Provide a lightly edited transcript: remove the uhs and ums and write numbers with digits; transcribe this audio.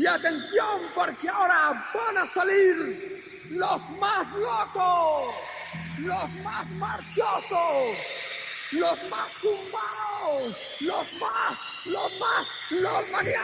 Y atención, porque ahora van a salir los más locos, los más marchosos, los más zumbados, los maníacos.